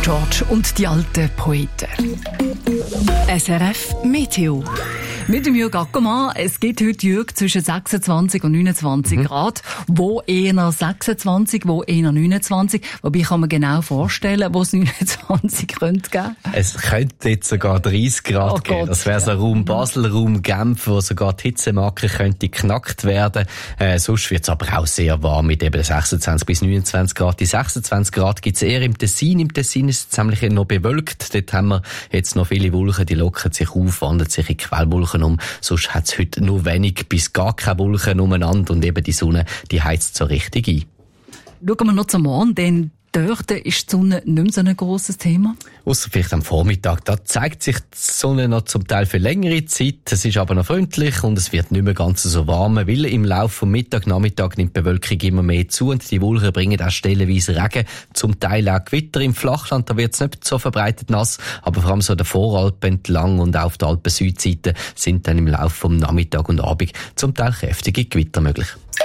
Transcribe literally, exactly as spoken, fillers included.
George und die alten Poeten. S R F Meteo. Mit dem Jürg Ackermann. Es gibt heute, Jürg, zwischen sechsundzwanzig und neunundzwanzig mhm. Grad. Wo eher sechsundzwanzig, wo eher neunundzwanzig. Wobei kann man genau vorstellen, wo es neunundzwanzig könnte geben. Es könnte jetzt sogar dreißig Grad oh geben. Gott, das wäre so Raum Basel, Raum Genf, wo sogar die Hitzemarke könnte geknackt werden. Äh, sonst wird es aber auch sehr warm mit eben sechsundzwanzig bis neunundzwanzig Grad. Die sechsundzwanzig Grad gibt es eher im Tessin. Im Tessin ist es nämlich noch bewölkt. Dort haben wir jetzt noch viele Wolken, die lockern sich auf, wandern sich in Quellwolken um. Sonst hat es heute nur wenig bis gar keine Wolken umeinander und eben die Sonne, die heizt so richtig ein. Schauen wir noch zum Morgen, denn dort ist die Sonne nicht mehr so ein grosses Thema. Ausser vielleicht am Vormittag. Da zeigt sich die Sonne noch zum Teil für längere Zeit. Es ist aber noch freundlich und es wird nicht mehr ganz so warm, weil im Laufe vom Mittag, Nachmittag nimmt die Bewölkung immer mehr zu und die Wolken bringen auch stellenweise Regen, zum Teil auch Gewitter im Flachland. Da wird es nicht so verbreitet nass, aber vor allem so der Voralpen entlang und auf der Alpen-Südseite sind dann im Laufe vom Nachmittag und Abend zum Teil kräftige Gewitter möglich.